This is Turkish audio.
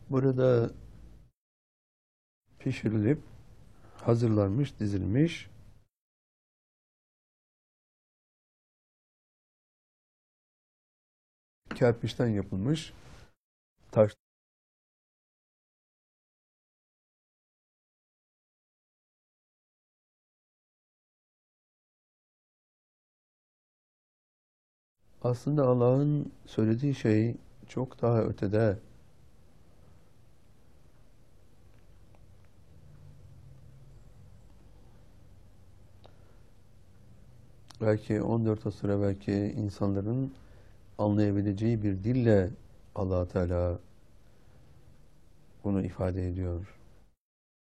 Burada pişirilip hazırlanmış, dizilmiş kerpiçten yapılmış taş. Aslında Allah'ın söylediği şey çok daha ötede. Belki 14 asır evvelki insanların anlayabileceği bir dille Allah Teala bunu ifade ediyor.